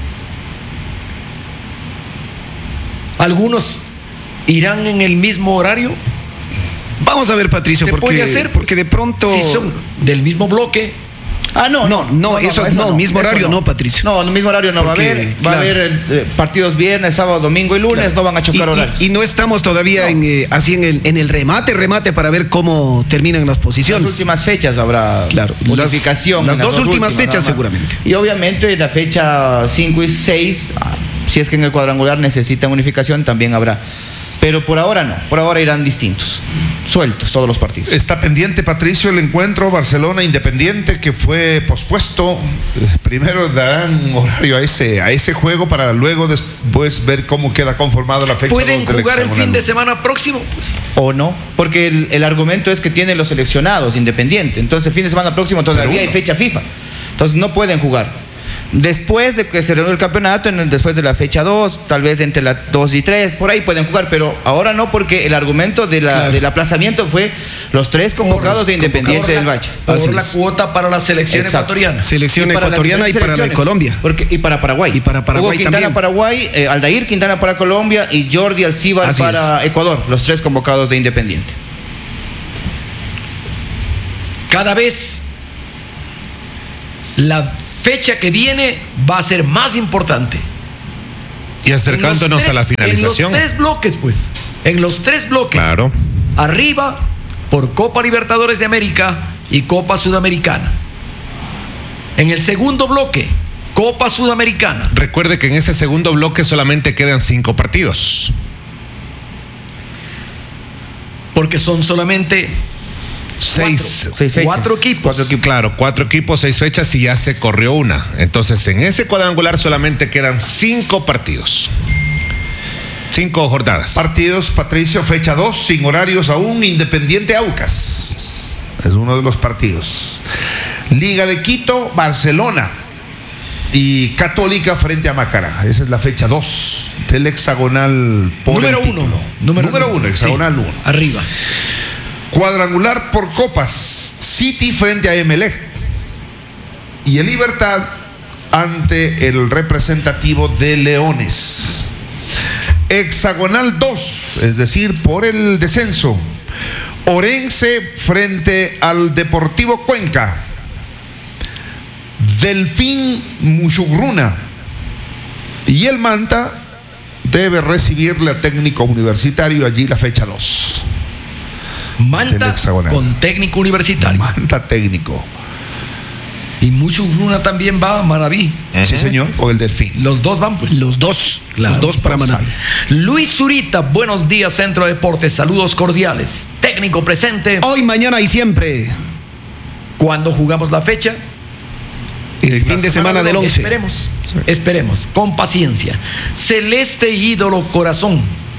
¿Algunos irán en el mismo horario? Vamos a ver, Patricio, ¿Se porque, puede hacer? porque de pronto... Si son del mismo bloque. Ah, no, no, no, no, no eso no, eso no, no mismo horario no. no, Patricio. No, el mismo horario no Porque, va a haber. Va claro. a haber eh, partidos viernes, sábado, domingo y lunes, claro. no van a chocar y, horarios. Y, y no estamos todavía no. en eh, así en el, en el remate, remate para ver cómo terminan las posiciones. Las últimas fechas habrá claro, modificación. Las, las dos, dos últimas, últimas fechas seguramente. Y obviamente la fecha cinco y seis, si es que en el cuadrangular necesitan unificación, también habrá. Pero por ahora no, por ahora irán distintos, sueltos todos los partidos. Está pendiente, Patricio, el encuentro Barcelona-Independiente que fue pospuesto. Primero darán horario a ese, a ese juego para luego después ver cómo queda conformada la fecha. ¿Pueden jugar el fin de semana próximo? Pues. O no, porque el, el argumento es que tienen los seleccionados Independiente. Entonces el fin de semana próximo todavía hay fecha FIFA. Entonces no pueden jugar. Después de que se reúne el campeonato, después de la fecha dos, tal vez entre la dos y tres, por ahí pueden jugar, pero ahora no, porque el argumento de la, claro. del aplazamiento fue los tres convocados los de Independiente del Valle. Por la cuota para la selección Exacto. ecuatoriana. Selección y ecuatoriana y para la de Colombia. Porque, y para Paraguay. Y para Paraguay Hugo Quintana también. Paraguay, eh, Aldair Quintana para Colombia y Jordi Alcíbar Así para es. Ecuador, los tres convocados de Independiente. Cada vez la fecha que viene va a ser más importante. Y acercándonos tres, a la finalización. En los tres bloques, pues. En los tres bloques. Claro. Arriba, por Copa Libertadores de América y Copa Sudamericana. En el segundo bloque, Copa Sudamericana. Recuerde que en ese segundo bloque solamente quedan cinco partidos. Porque son solamente Seis, cuatro, seis cuatro, equipos. cuatro equipos. Claro, cuatro equipos, seis fechas y ya se corrió una. Entonces, en ese cuadrangular solamente quedan cinco partidos. Cinco jornadas. Partidos, Patricio, fecha dos, sin horarios aún, Independiente Aucas. Es uno de los partidos. Liga de Quito, Barcelona. Y Católica frente a Macará. Esa es la fecha dos del hexagonal por número uno. Número, número uno, hexagonal uno. Sí, arriba. Cuadrangular por copas, City frente a Emelec y el Libertad ante el representativo de Leones. Hexagonal dos, es decir, por el descenso, Orense frente al Deportivo Cuenca, Delfín Muchugruna y el Manta debe recibirle a Técnico Universitario allí la fecha dos. Manta con Técnico Universitario. Manta técnico. Y Muchugruna también va a Manaví. Uh-huh. Sí, señor. O el Delfín. Los dos van, pues. Los dos. Claro, los dos para Manaví. Luis Zurita, buenos días, Centro de Deportes. Saludos cordiales. Técnico presente. Hoy, mañana y siempre. ¿Cuándo jugamos la fecha? El fin de semana del once. Esperemos. Sí. Esperemos. Con paciencia. Celeste ídolo corazón.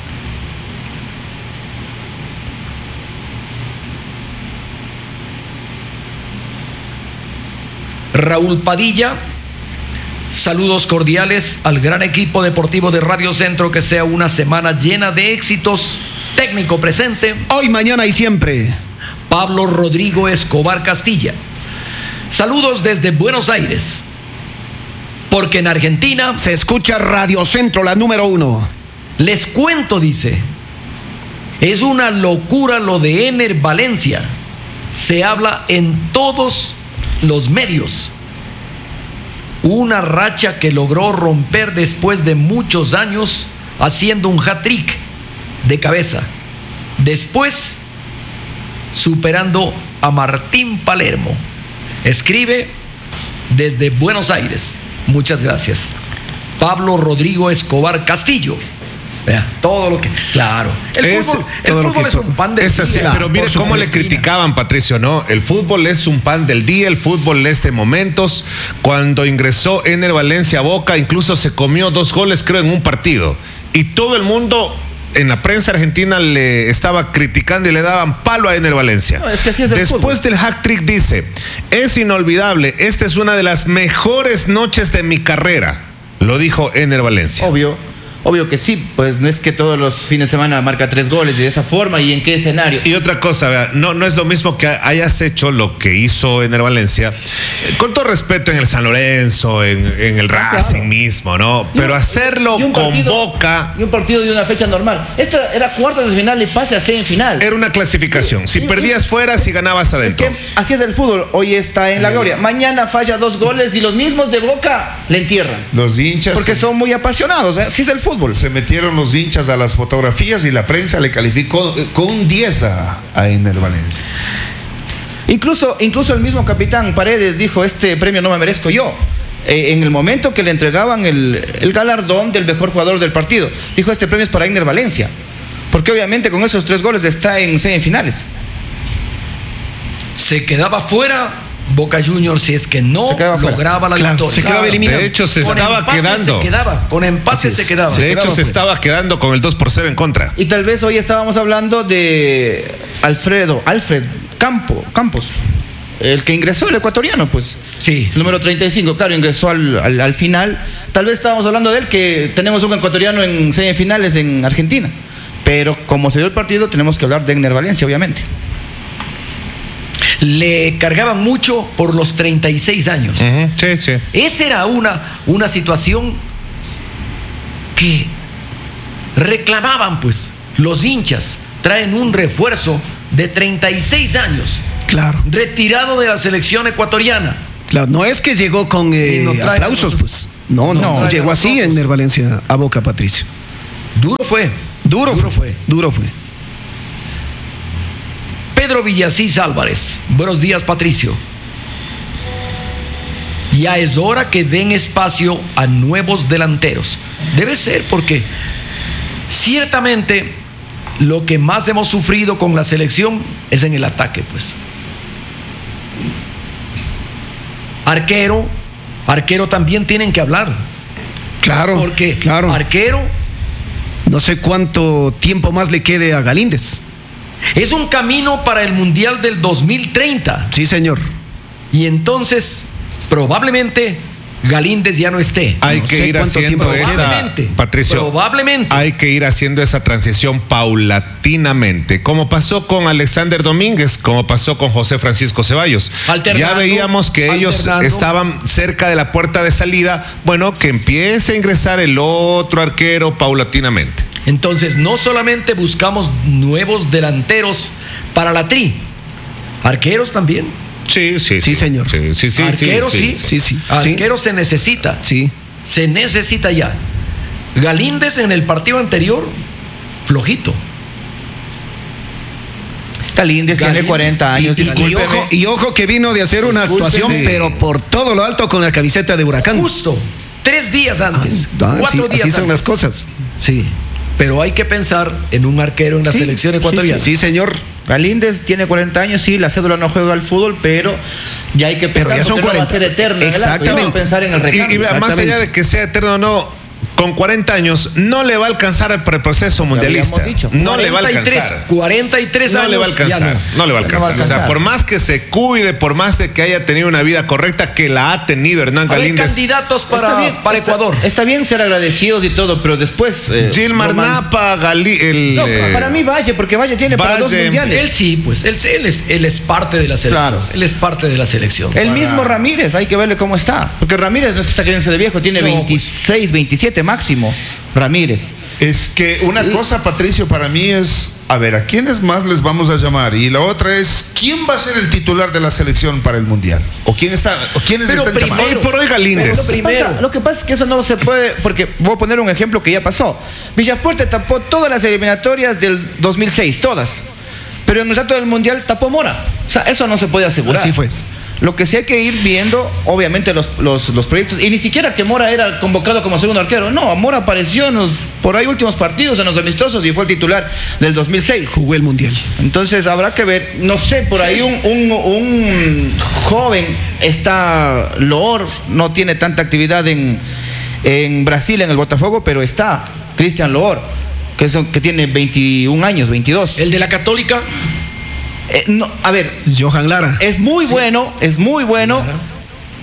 Raúl Padilla, saludos cordiales al gran equipo deportivo de Radio Centro, que sea una semana llena de éxitos. Técnico presente. Hoy, mañana y siempre. Pablo Rodrigo Escobar Castilla, saludos desde Buenos Aires, porque en Argentina se escucha Radio Centro, la número uno. Les cuento, dice, es una locura lo de Ener Valencia. Se habla en todos los medios. Una racha que logró romper después de muchos años haciendo un hat-trick de cabeza. Después superando a Martín Palermo. Escribe desde Buenos Aires. Muchas gracias. Pablo Rodrigo Escobar Castillo. Vea, todo lo que... Claro. El es, fútbol, el fútbol es un pan del es así, día. Pero mire cómo le criticaban, Patricio, ¿no? El fútbol es un pan del día, el fútbol es de momentos. Cuando ingresó Ener Valencia a Boca, incluso se comió dos goles, creo, en un partido. Y todo el mundo en la prensa argentina le estaba criticando y le daban palo a Ener Valencia. No, es que así es el Después fútbol. Del hat-trick dice, es inolvidable, esta es una de las mejores noches de mi carrera. Lo dijo Ener Valencia. Obvio. Obvio que sí, pues no es que todos los fines de semana marca tres goles de esa forma y en qué escenario. Y otra cosa, vea, no, no es lo mismo que hayas hecho lo que hizo Ener Valencia, con todo respeto en el San Lorenzo, en, en el Racing claro. mismo, ¿no? Pero un, hacerlo con partido, Boca... Y un partido de una fecha normal. Esta era cuartos de final y pase a semifinal. Era una clasificación. Si y, perdías y, fuera, si ganabas adentro. Es que así es el fútbol. Hoy está en la gloria. Mañana falla dos goles y los mismos de Boca le entierran. Los hinchas... Porque son muy apasionados. ¿eh? Así es el fútbol. Se metieron los hinchas a las fotografías y la prensa le calificó con diez a, a Ener Valencia. Incluso, incluso el mismo capitán Paredes dijo, este premio no me merezco yo. Eh, en el momento que le entregaban el, el galardón del mejor jugador del partido, dijo, este premio es para Ener Valencia. Porque obviamente con esos tres goles está en semifinales. Se quedaba fuera Boca Juniors si es que no lograba la claro, victoria. Se quedaba eliminado. De hecho, se con estaba quedando. Se quedaba, con empate se quedaba. De se hecho, quedaba se fuera. estaba quedando con el dos por cero en contra. Y tal vez hoy estábamos hablando de Alfredo, Alfred Campo, Campos, el que ingresó, el ecuatoriano, pues. Sí. Número treinta y cinco, claro, ingresó al, al, al final. Tal vez estábamos hablando de él, que tenemos un ecuatoriano en semifinales en Argentina. Pero como se dio el partido, tenemos que hablar de Ener Valencia, obviamente. Le cargaban mucho por los treinta y seis años. Uh-huh. Sí, sí. Esa era una, una situación que reclamaban, pues, los hinchas. Traen un refuerzo de treinta y seis años. Claro. Retirado de la selección ecuatoriana. Claro, no es que llegó con eh, no aplausos, pues. No, no, no llegó así Ener Valencia a Boca, Patricio. Duro fue. Duro, duro fue. Duro fue. Pedro Villasís Álvarez. Buenos días, Patricio. Ya es hora que den espacio a nuevos delanteros. Debe ser porque ciertamente lo que más hemos sufrido con la selección es en el ataque, pues. Arquero, arquero también tienen que hablar. Claro, porque claro. Arquero, no sé cuánto tiempo más le quede a Galíndez. Es un camino para el Mundial del dos mil treinta. Sí, señor. Y entonces, probablemente, Galíndez ya no esté. Hay no que sé ir haciendo esa, Patricio, probablemente. Hay que ir haciendo esa transición paulatinamente, como pasó con Alexander Domínguez, como pasó con José Francisco Ceballos. Ya veíamos que ellos estaban cerca de la puerta de salida. Bueno, que empiece a ingresar el otro arquero paulatinamente. Entonces, no solamente buscamos nuevos delanteros para la tri, arqueros también. Sí, sí, sí, sí, señor. Sí, sí, sí, arquero sí, sí, sí, sí. Arquero se necesita. Sí. Se necesita ya. Galíndez en el partido anterior, flojito. Galíndez tiene cuarenta años. Y, y, y, ojo, y ojo que vino de hacer una actuación, sí. pero por todo lo alto con la camiseta de Huracán. Justo. Tres días antes. Ah, cuatro sí, días así son antes. las cosas. Sí. Pero hay que pensar en un arquero en la sí, selección ecuatoriana. Sí, sí, sí, señor. Galíndez tiene cuarenta años, sí, la cédula no juega al fútbol, pero ya hay que pensar, pero ya son cuarenta. No va a ser eterno. Exactamente. Hay que pensar en el recambio. Y, y más allá de que sea eterno o no, con cuarenta años no le va a alcanzar para el proceso mundialista. No le va a alcanzar. cuarenta y tres no años. Le va a alcanzar, no. no le va a alcanzar. No va a alcanzar. O sea, por más que se cuide, por más de que haya tenido una vida correcta, que la ha tenido Hernán Galíndez. Hay candidatos para, bien, para está, Ecuador. Está bien ser agradecidos y todo, pero después. Eh, Gilmar Napa, Galí, el. No, para mí Valle, porque Valle tiene Valle, para dos mundiales. Él sí, pues. Él, él, es, él es parte de la selección. Claro. Él es parte de la selección. El para... mismo Ramírez, hay que verle cómo está. Porque Ramírez no es que está queriéndose de viejo, tiene no, veintiséis, pues. veintisiete máximo. Ramírez. Es que una cosa, Patricio, para mí es, a ver, ¿a quiénes más les vamos a llamar? Y la otra es, ¿quién va a ser el titular de la selección para el Mundial? ¿O quién está, o quiénes pero están primero, llamando? Hoy por hoy Galíndez. Lo, pasa, lo que pasa es que eso no se puede, porque voy a poner un ejemplo que ya pasó. Villapuerte tapó todas las eliminatorias del dos mil seis, todas. Pero en el dato del Mundial tapó Mora. O sea, eso no se puede asegurar. Así fue. Lo que sí hay que ir viendo, obviamente, los, los, los proyectos. Y ni siquiera que Mora era convocado como segundo arquero. No, Mora apareció en los, por ahí últimos partidos, en los amistosos, y fue el titular del dos mil seis. Jugó el Mundial. Entonces habrá que ver. No sé, por ahí un, un, un joven está Loor, no tiene tanta actividad en, en Brasil, en el Botafogo, pero está Cristian Loor, que, es, que tiene veintiún años, veintidós. ¿El de la Católica? Eh, no, a ver, Johan Lara es muy sí. bueno, es muy bueno, Lara.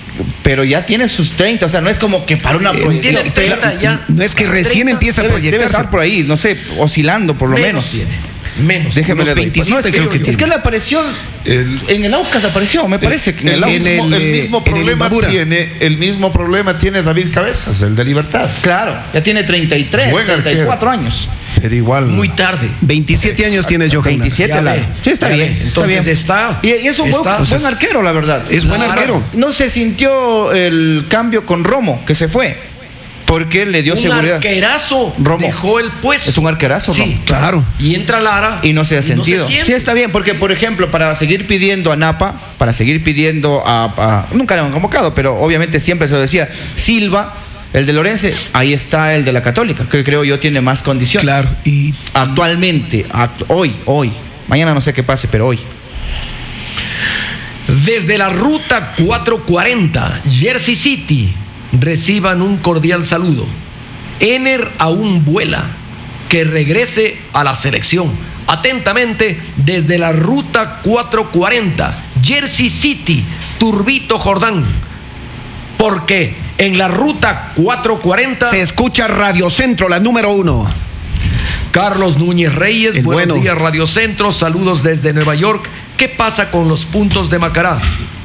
pero ya tiene sus treinta, o sea, no es como que para una Eh, proyección. tiene treinta ya. No es que recién empieza a Debe- Debe proyectarse. estar por ahí, no sé, oscilando por lo menos. Menos tiene. Menos. Déjeme Unos le doy. veintisiete No, es que, creo que es tiene. que él apareció en el Aucas, apareció, me parece que en el El, Aucas. mismo, en el, el mismo en el problema Imbabura. tiene, el mismo problema tiene David Cabezas, el de Libertad. Claro, ya tiene treinta y tres, Buen treinta y cuatro arquero. años. Pero igual. Muy tarde. veintisiete años tiene Johan. veintisiete, Ya la- ve, sí, está ya bien. ve. está Entonces bien. está- Y, y es un buen, está- buen entonces- arquero, la verdad. Es buen Claro. arquero. No se sintió el cambio con Romo, que se fue, porque le dio un seguridad. arquerazo Romo. dejó el puesto. Es un arquerazo, Sí, Romo. Claro. Y entra Lara. Y no se ha sentido. siente. Sí, está bien, porque por ejemplo, para seguir pidiendo a Napa, para seguir pidiendo a, a- nunca le han convocado, pero obviamente siempre se lo decía, Silva, el de Lorense, ahí está el de la Católica, que creo yo tiene más condiciones. Claro. Y Actualmente, act- hoy, hoy, mañana no sé qué pase, pero hoy. Desde la ruta cuatrocientos cuarenta, Jersey City, reciban un cordial saludo. Ener aún vuela, que regrese a la selección. Atentamente, desde la ruta cuatrocientos cuarenta, Jersey City, Turbito Jordán. Porque en la ruta cuatrocientos cuarenta se escucha Radio Centro, la número uno. Carlos Núñez Reyes, El buenos bueno. días Radio Centro, saludos desde Nueva York. ¿Qué pasa con los puntos de Macará?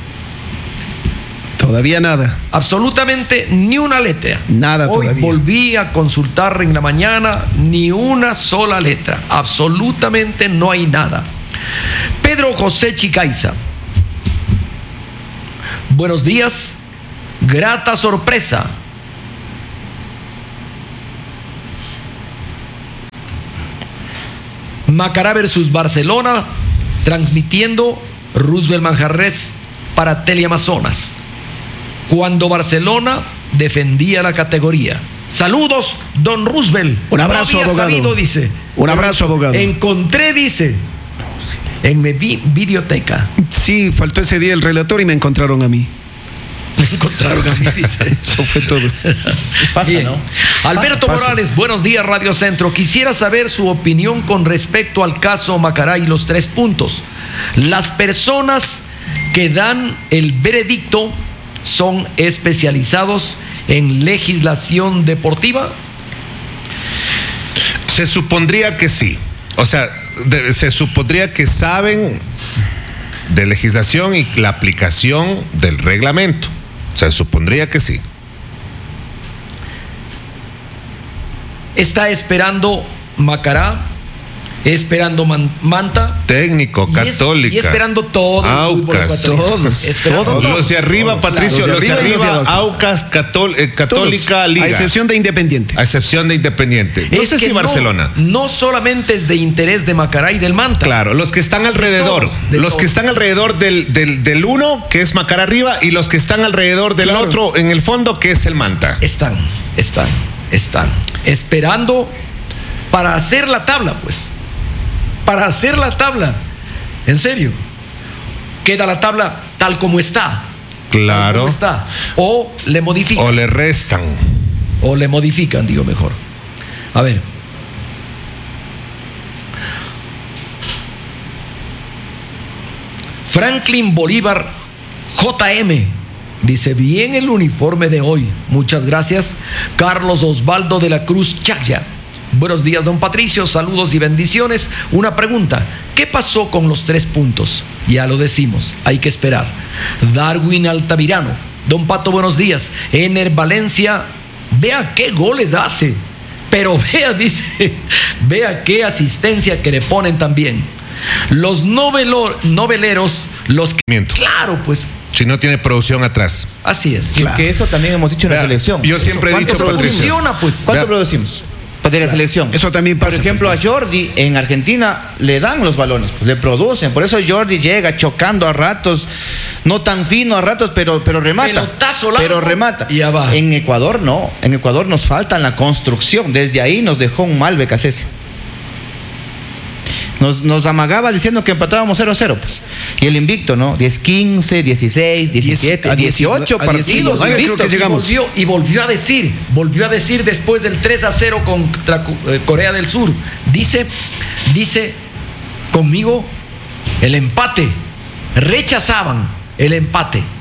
Todavía nada. Absolutamente ni una letra. Nada Hoy todavía. volví a consultar en la mañana, ni una sola letra. Absolutamente no hay nada. Pedro José Chicaiza. Buenos días. Grata sorpresa. Macará versus Barcelona, transmitiendo Roosevelt Manjarres para Teleamazonas. Cuando Barcelona defendía la categoría. Saludos, don Roosevelt. Un abrazo, No había abogado. sabido, dice. Un abrazo, abogado. Encontré, dice, en mi vi- videoteca. Sí, faltó ese día el relator y me encontraron a mí. Me encontraron a mí, dice. Eso fue todo. Pasa, Bien. ¿no? Alberto Pasa, pasa. Morales, buenos días Radio Centro. Quisiera saber su opinión con respecto al caso Macará y los tres puntos. Las personas que dan el veredicto son especializados en legislación deportiva. Se supondría que sí. O sea, de- se supondría que saben de legislación y la aplicación del reglamento. Se supondría que sí. Está esperando Macará, esperando Man- Manta. Técnico, Y es- Católica. y esperando todo el fútbol Aucas. ecuatoriano. Todos, Esperando todos. todo. Los de arriba, Todos, Patricio, claro. los de Los de arriba y los de arriba, abajo. Aucas, Catol- eh, Católica, Todos, Liga. a excepción de Independiente. A excepción de Independiente. No Es sé que si Barcelona. No, no solamente es de interés de Macará y del Manta. Claro, los que están alrededor, todos, de los que todos. están alrededor del, del, del uno, que es Macará arriba, y los que están alrededor del Claro. otro en el fondo, que es el Manta. Están, están, están esperando para hacer la tabla, pues. Para hacer la tabla. En serio. Queda la tabla tal como está. Tal Claro. como está. O le modifican. O le restan. O le modifican, digo mejor. A ver. Franklin Bolívar J M dice: bien el uniforme de hoy. Muchas gracias. Carlos Osvaldo de la Cruz Chacya. Buenos días, don Patricio. Saludos y bendiciones. Una pregunta: ¿qué pasó con los tres puntos? Ya lo decimos, hay que esperar. Darwin Altamirano. Don Pato, buenos días. Ener Valencia, vea qué goles hace. Pero vea, dice, vea qué asistencia que le ponen también. Los novelo- noveleros, los que... Claro, pues Si no tiene producción atrás. así es. Y es que eso también hemos dicho en la Vea, selección. yo siempre he ¿Cuánto dicho, producimos? Patricio. Funciona, pues. ¿Cuánto Vea. producimos? De la selección. Eso también pasa. Por ejemplo, pues, a Jordi en Argentina le dan los balones, pues, le producen. Por eso Jordi llega chocando a ratos, no tan fino a ratos, pero, pero remata. Pelotazo largo. Pero remata. Y ya va. En Ecuador no. En Ecuador nos falta la construcción. Desde ahí nos dejó un mal Becasese. Nos, nos amagaba diciendo que empatábamos cero a cero, pues. Y el invicto, ¿no? diez, quince, dieciséis, diecisiete, a dieciocho a partidos diecinueve, creo invictos. que llegamos. Y volvió, y volvió a decir, volvió a decir después del tres a cero contra eh, Corea del Sur. Dice, dice conmigo el empate. Rechazaban el empate.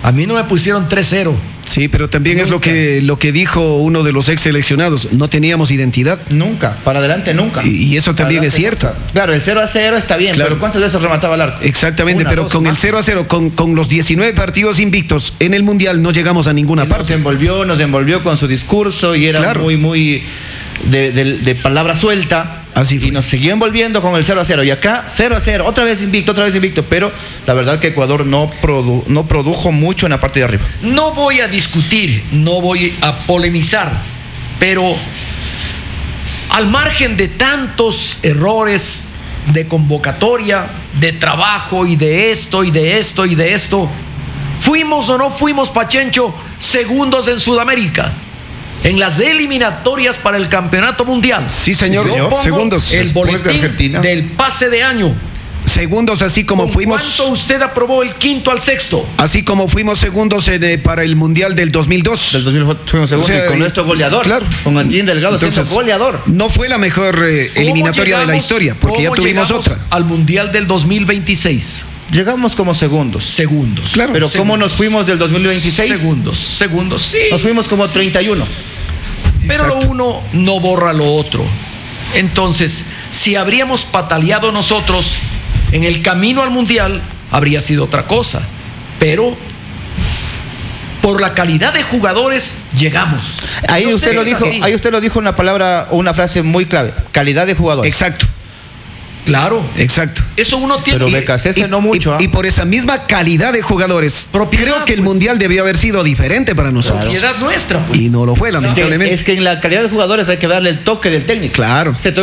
A mí no me pusieron tres cero. Sí, pero también Nunca. es lo que, lo que dijo uno de los ex seleccionados. No teníamos identidad. Nunca, para adelante nunca. Y, y eso también Para es cierto. nunca. Claro, el cero a cero está bien, Claro. pero ¿cuántas veces remataba el arco? Exactamente, Una, pero dos, con el más. cero a cero, con, con los diecinueve partidos invictos en el Mundial no llegamos a ninguna Él Nos parte. envolvió, nos envolvió con su discurso y era Claro. muy, muy de, de- de palabra suelta. Así fue. Y nos siguió envolviendo con el cero a cero. Y acá cero a cero, otra vez invicto, otra vez invicto. Pero la verdad que Ecuador no, produ- no produjo mucho en la parte de arriba. No voy a discutir, no voy a polemizar, pero al margen de tantos errores de convocatoria, de trabajo y de esto y de esto y de esto, ¿fuimos o no fuimos, Pachencho, segundos en Sudamérica? En las eliminatorias para el Campeonato Mundial. Sí, señor, Yo pongo segundos. el Después de boletín Argentina. del pase de año. Segundos, así como ¿Con fuimos. ¿Cuánto usted aprobó el quinto al sexto? Así como fuimos segundos en, eh, para el Mundial del dos mil dos. Del dos mil fuimos segundos O sea, y con y- nuestro goleador. claro. Con Antín Delgado siendo Entonces, goleador. No fue la mejor eh, ¿Cómo eliminatoria de la llegamos- historia, porque ya cómo tuvimos llegamos otra. al Mundial del dos mil veintiséis. Llegamos como segundos. Segundos. Claro. Pero ¿cómo Segundos. nos fuimos del dos mil veintiséis? Segundos, segundos, sí. Nos fuimos como treinta y uno. Pero Exacto. lo uno no borra lo otro. Entonces, si habríamos pataleado nosotros en el camino al Mundial, habría sido otra cosa. Pero por la calidad de jugadores llegamos. Ahí No usted sé, lo es dijo, así. ahí usted lo dijo una palabra o una frase muy clave, calidad de jugadores. Exacto, Claro. exacto. Eso uno tiene. Pero y- becas, ese Y- no mucho. y, ¿ah? y por esa misma calidad de jugadores, Propiedad, creo que el pues. Mundial debió haber sido diferente para nosotros. propiedad nuestra, pues. Y no lo fue, Es que, lamentablemente. es que en la calidad de jugadores hay que darle el toque del técnico. Claro. Ese